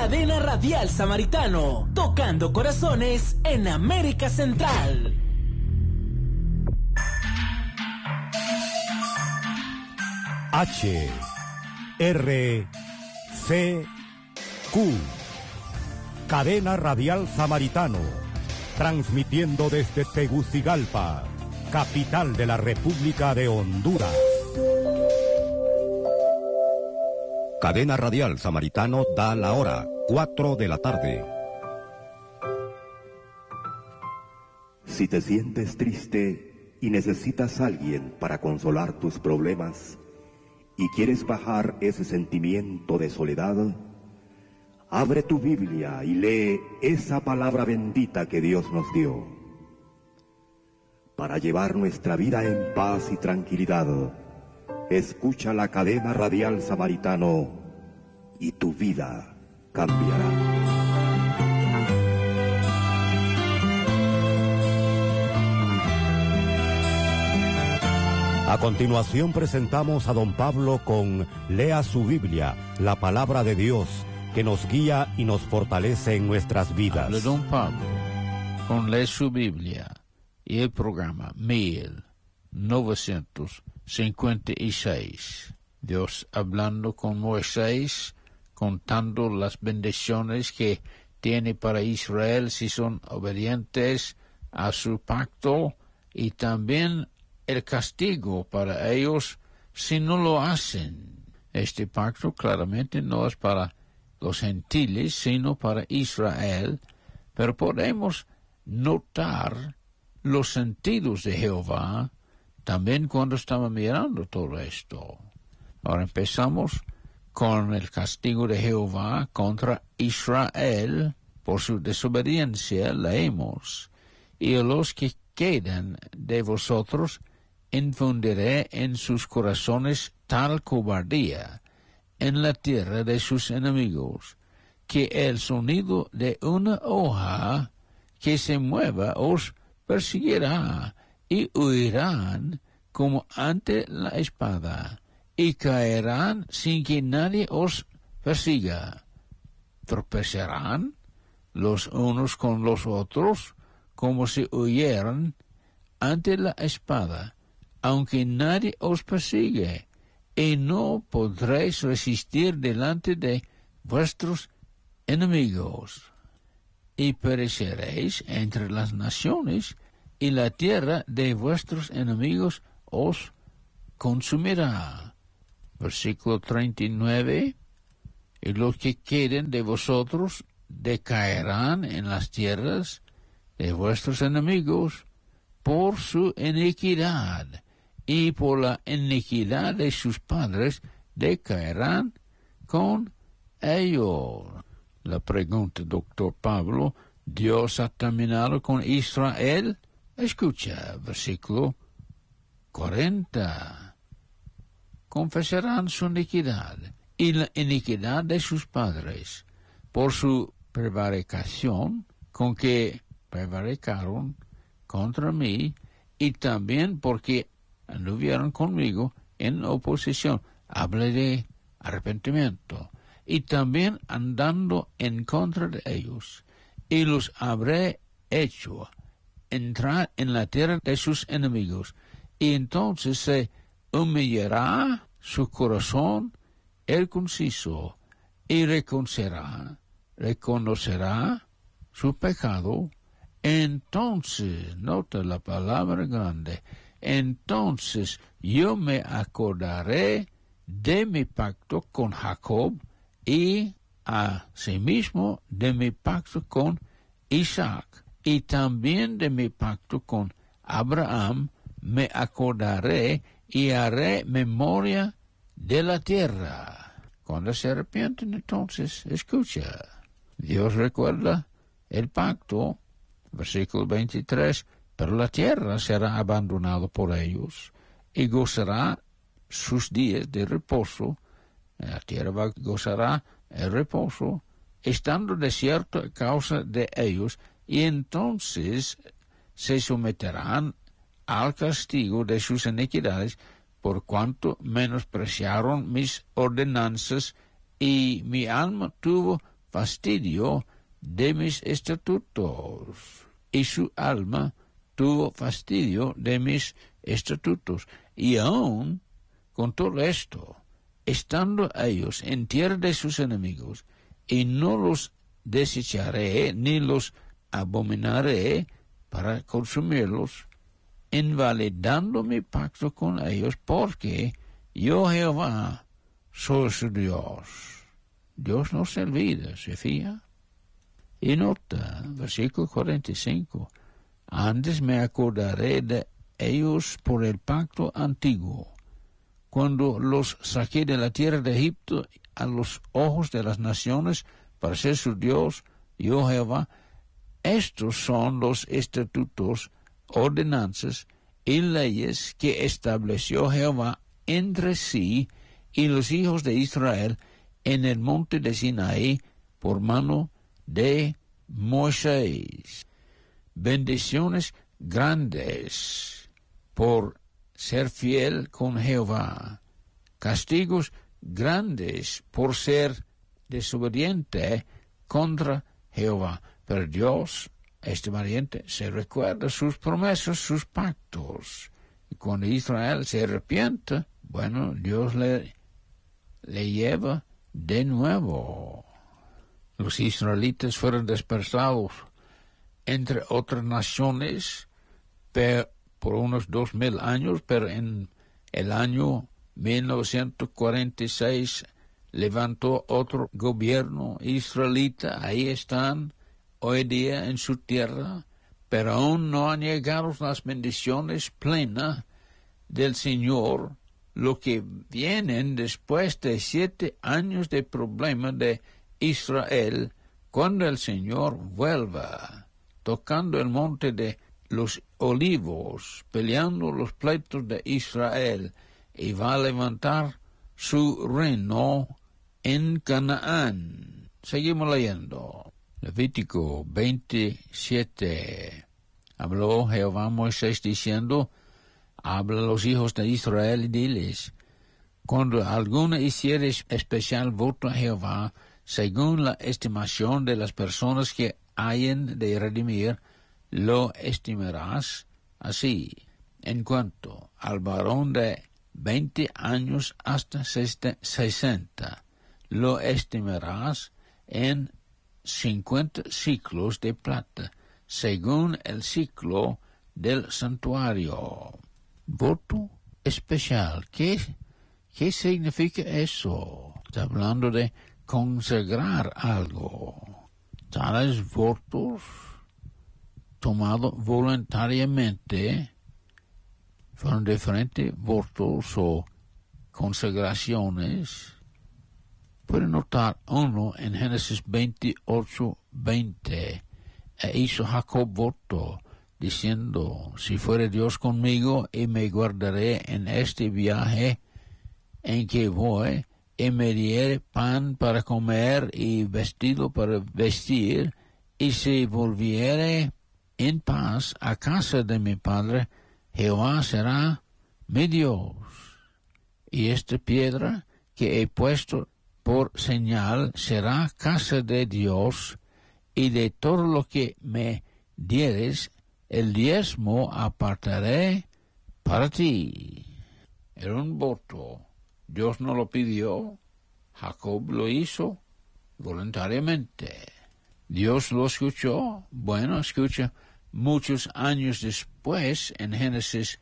Cadena Radial Samaritano, tocando corazones en América Central. H R C Q Cadena Radial Samaritano, transmitiendo desde Tegucigalpa, capital de la República de Honduras. Cadena Radial Samaritano da la hora, 4 de la tarde. Si te sientes triste y necesitas a alguien para consolar tus problemas y quieres bajar ese sentimiento de soledad, abre tu Biblia y lee esa palabra bendita que Dios nos dio. Para llevar nuestra vida en paz y tranquilidad, escucha la Cadena Radial Samaritano y tu vida cambiará. A continuación presentamos a don Pablo con Lea su Biblia, la palabra de Dios, que nos guía y nos fortalece en nuestras vidas. Habla don Pablo con Lea su Biblia y el programa 1956. Dios hablando con Moisés, contando las bendiciones que tiene para Israel si son obedientes a su pacto, y también el castigo para ellos si no lo hacen. Este pacto claramente no es para los gentiles, sino para Israel, pero podemos notar los sentidos de Jehová también cuando estamos mirando todo esto. Ahora empezamos con el castigo de Jehová contra Israel por su desobediencia, leemos: y a los que quedan de vosotros infundiré en sus corazones tal cobardía en la tierra de sus enemigos, que el sonido de una hoja que se mueva os perseguirá, y huirán como ante la espada, y caerán sin que nadie os persiga. Tropezarán los unos con los otros, como si huyeran ante la espada, aunque nadie os persigue, y no podréis resistir delante de vuestros enemigos. Y pereceréis entre las naciones, y la tierra de vuestros enemigos os consumirá. Versículo 39. Y los que queden de vosotros decaerán en las tierras de vuestros enemigos por su iniquidad, y por la iniquidad de sus padres decaerán con ellos. La pregunta, doctor Pablo: ¿Dios ha terminado con Israel? Escucha, versículo 40. Confesarán su iniquidad y la iniquidad de sus padres por su prevaricación con que prevaricaron contra mí, y también porque anduvieron conmigo en oposición. Habla de arrepentimiento. Y también andando en contra de ellos, y los habré hecho entrar en la tierra de sus enemigos, y entonces se humillará su corazón el conciso, y reconocerá su pecado. Entonces, nota la palabra grande, entonces yo me acordaré de mi pacto con Jacob, y asimismo de mi pacto con Isaac, y también de mi pacto con Abraham me acordaré, y haré memoria de la tierra. Cuando se arrepienten, entonces, escucha, Dios recuerda el pacto. Versículo 23, pero la tierra será abandonada por ellos, y gozará sus días de reposo. La tierra gozará el reposo, estando desierto a causa de ellos, y entonces se someterán al castigo de sus iniquidades, por cuanto menospreciaron mis ordenanzas, y mi alma tuvo fastidio de mis estatutos, y su alma tuvo fastidio de mis estatutos. Y aún con todo esto, estando ellos en tierra de sus enemigos, y no los desecharé ni los abominaré para consumirlos, invalidando mi pacto con ellos, porque yo, Jehová, soy su Dios. Dios no se olvida, ¿se fija? Y nota, versículo 45, antes me acordaré de ellos por el pacto antiguo, cuando los saqué de la tierra de Egipto a los ojos de las naciones para ser su Dios, yo Jehová. Estos son los estatutos, ordenanzas y leyes que estableció Jehová entre sí y los hijos de Israel en el monte de Sinaí por mano de Moisés. Bendiciones grandes por ser fiel con Jehová. Castigos grandes por ser desobediente contra Jehová. Pero Dios, valiente, se recuerda sus promesas, sus pactos. Y cuando Israel se arrepiente, bueno, Dios le lleva de nuevo. Los israelitas fueron dispersados entre otras naciones por unos 2000 años, pero en el año 1946 levantó otro gobierno israelita. Ahí están hoy día en su tierra, pero aún no han llegado las bendiciones plenas del Señor, lo que vienen después de 7 años de problema de Israel, cuando el Señor vuelva, tocando el monte de los olivos, peleando los pleitos de Israel, y va a levantar su reino en Canaán. Seguimos leyendo. Levítico 27. Habló Jehová a Moisés diciendo, habla a los hijos de Israel y diles, cuando alguno hiciere especial voto a Jehová, según la estimación de las personas que hayan de redimir, lo estimarás así. En cuanto al varón de 20 años hasta 60, lo estimarás en 50 ciclos de plata, según el ciclo del santuario. Voto especial. ¿Qué significa eso? Está hablando de consagrar algo. Tales votos tomados voluntariamente fueron diferentes votos o consagraciones. Puede notar uno en Génesis 28:20. E hizo Jacob voto, diciendo, si fuere Dios conmigo y me guardaré en este viaje en que voy, y me diere pan para comer y vestido para vestir, y si volviere en paz a casa de mi padre, Jehová será mi Dios. Y esta piedra que he puesto por señal será casa de Dios, y de todo lo que me dieres, el diezmo apartaré para ti. Era un voto. Dios no lo pidió. Jacob lo hizo voluntariamente. Dios lo escuchó. Bueno, escucha muchos años después en Génesis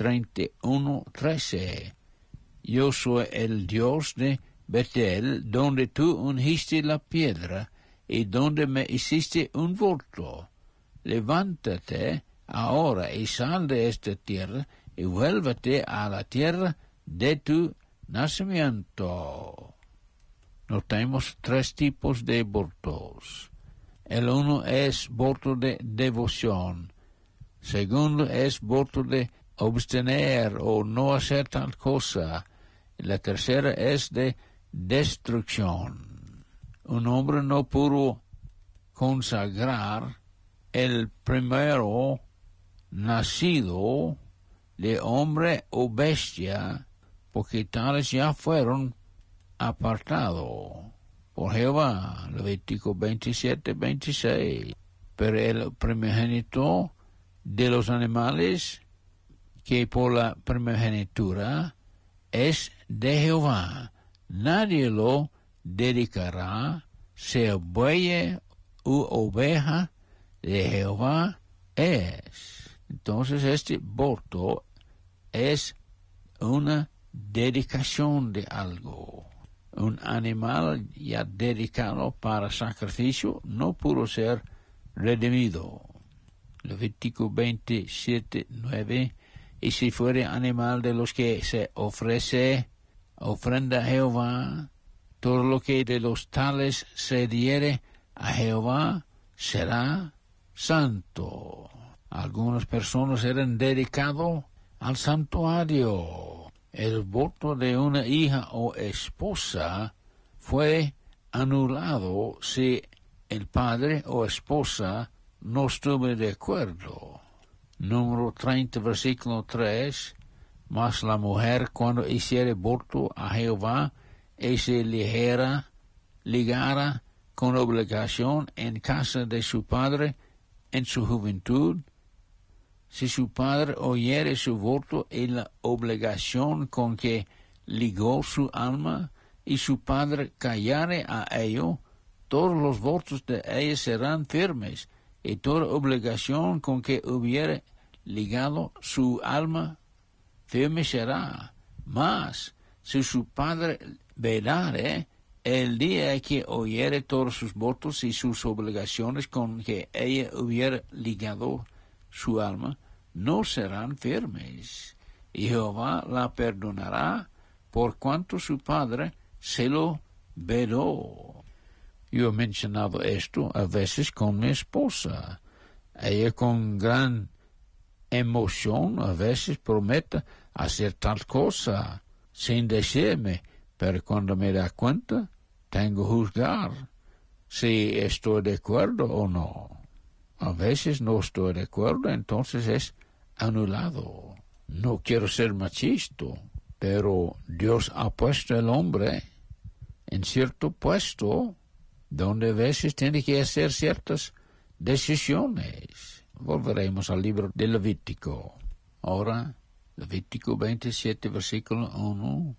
31:13. Yo soy el Dios de Betel, donde tú ungiste la piedra y donde me hiciste un voto. Levántate ahora y sal de esta tierra y vuélvete a la tierra de tu nacimiento. Notemos 3 tipos de votos. El uno es voto de devoción. Segundo es voto de abstener o no hacer tal cosa. La tercera es de destrucción. Un hombre no pudo consagrar el primero nacido de hombre o bestia, porque tales ya fueron apartados por Jehová. Levítico 27:26. Pero el primogénito de los animales que por la primogenitura es de Jehová, nadie lo dedicará, sea buey u oveja, de Jehová es. Entonces este voto es una dedicación de algo. Un animal ya dedicado para sacrificio no pudo ser redimido. Levítico 27:9. Y si fuere animal de los que se ofrece ofrenda a Jehová, todo lo que de los tales se diere a Jehová será santo. Algunas personas eran dedicados al santuario. El voto de una hija o esposa fue anulado si el padre o esposa no estuvo de acuerdo. Número 30, versículo 3. Mas la mujer, cuando hiciere voto a Jehová y se ligara con obligación en casa de su padre en su juventud, si su padre oyere su voto y la obligación con que ligó su alma, y su padre callare a ello, todos los votos de ella serán firmes, y toda obligación con que hubiere ligado su alma firme será. Mas si su padre vedare el día que oyere todos sus votos y sus obligaciones con que ella hubiera ligado su alma, no serán firmes, y Jehová la perdonará por cuanto su padre se lo vedó. Yo he mencionado esto a veces con mi esposa. Ella con gran emoción a veces promete hacer tal cosa sin decirme, pero cuando me da cuenta tengo que juzgar si estoy de acuerdo o no. A veces no estoy de acuerdo, entonces es anulado. No quiero ser machista, pero Dios ha puesto al hombre en cierto puesto donde a veces tiene que hacer ciertas decisiones. Volveremos al libro de Levítico. Ahora, Levítico 27, versículo 1,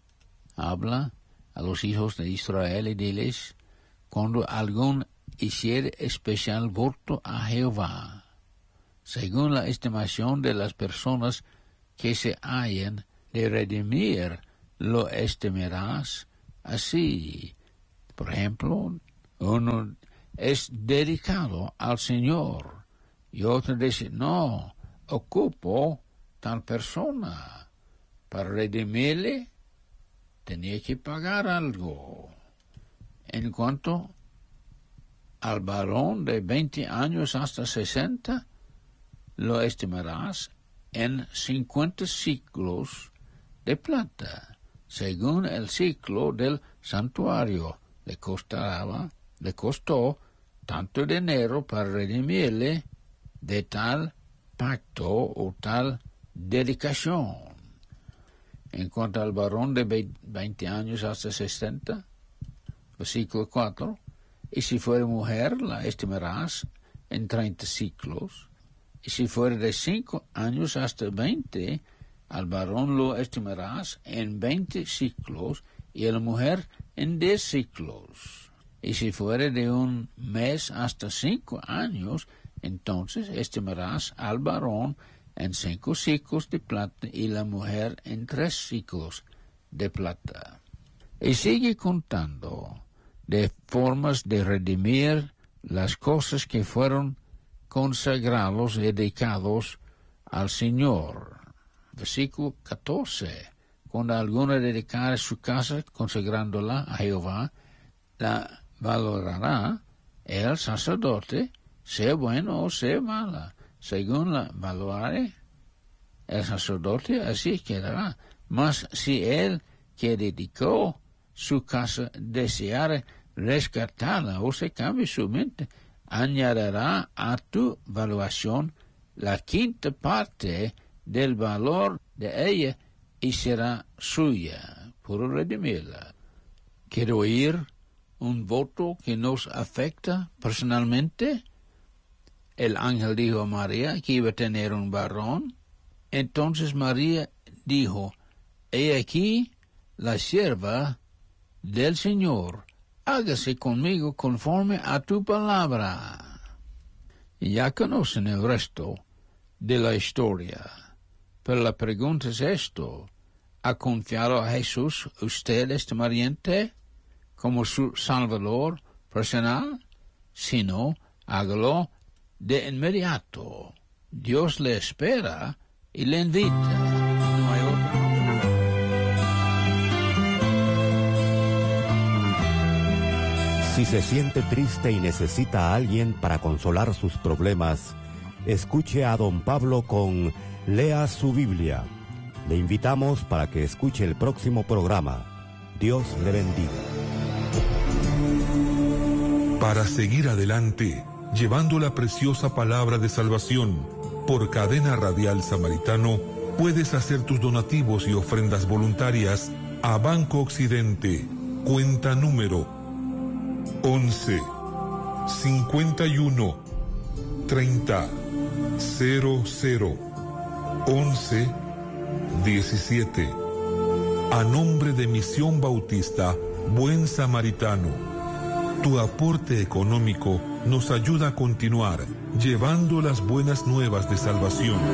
habla a los hijos de Israel y diles: cuando algún hiciere especial voto a Jehová, según la estimación de las personas que se hallen de redimir, lo estimarás así. Por ejemplo, uno es dedicado al Señor y otro dice: no, ocupo tal persona. Para redimirle tenía que pagar algo. En cuanto al varón de 20 años hasta 60, lo estimarás en 50 ciclos de plata, según el ciclo del santuario. Le costó tanto dinero para redimirle de tal pacto o tal dedicación. En cuanto al varón de 20 años hasta 60, versículo 4, y si fuere mujer, la estimarás en 30 ciclos, y si fuere de 5 años hasta 20, al varón lo estimarás en 20 ciclos, y a la mujer en 10 ciclos. Y si fuere de un mes hasta 5 años, entonces estimarás al varón en 5 ciclos de plata y la mujer en 3 ciclos de plata. Y sigue contando de formas de redimir las cosas que fueron consagrados y dedicados al Señor. Versículo 14. Cuando alguno dedicare su casa consagrándola a Jehová, la valorará el sacerdote, sea bueno o sea mala. Según la valore el sacerdote, así quedará. Mas si él que dedicó su casa deseare rescatarla o se cambie su mente, añadirá a tu valuación la quinta parte del valor de ella y será suya por redimirla. Quiero oír un voto que nos afecta personalmente? El ángel dijo a María que iba a tener un varón. Entonces María dijo, he aquí la sierva del Señor, hágase conmigo conforme a tu palabra. Y ya conocen el resto de la historia, pero la pregunta es esto: ¿ha confiado a Jesús usted, estimariente, como su Salvador personal? Si no, hágalo de inmediato. Dios le espera y le invita. No hay otra. Si se siente triste y necesita a alguien para consolar sus problemas, escuche a don Pablo con Lea su Biblia. Le invitamos para que escuche el próximo programa. Dios le bendiga. Para seguir adelante, llevando la preciosa palabra de salvación, por Cadena Radial Samaritano, puedes hacer tus donativos y ofrendas voluntarias a Banco Occidente, cuenta número 11 51 30 00 11 17, a nombre de Misión Bautista Buen Samaritano. Tu aporte económico nos ayuda a continuar llevando las buenas nuevas de salvación.